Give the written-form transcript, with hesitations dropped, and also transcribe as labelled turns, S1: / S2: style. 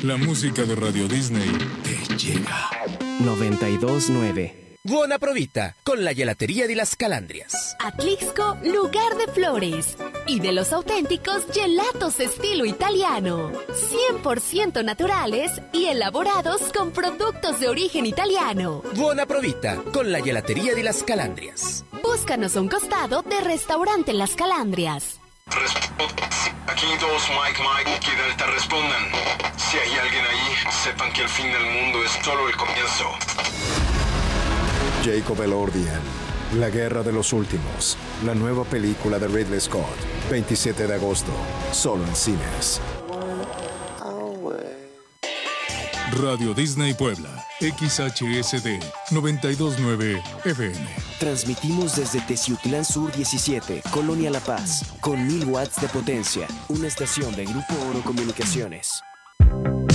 S1: La música de Radio Disney te llega.
S2: 92.9.
S3: Buona provita con la gelatería de las Calandrias.
S4: Atlixco, lugar de flores y de los auténticos gelatos estilo italiano. 100% naturales y elaborados con productos de origen italiano.
S3: Buona provita con la gelatería de las Calandrias.
S4: Búscanos a un costado de Restaurante Las Calandrias.
S5: Aquí dos Mike que Delta respondan. Si hay alguien ahí, sepan que el fin del mundo es solo el comienzo.
S6: Jacob Elordian, La Guerra de los Últimos, la nueva película de Ridley Scott, 27 de agosto, solo en cines.
S1: Radio Disney Puebla, XHSD 92.9 FM.
S2: Transmitimos desde Teciutlán Sur 17, Colonia La Paz, con 1000 watts de potencia. Una estación de Grupo Oro Comunicaciones.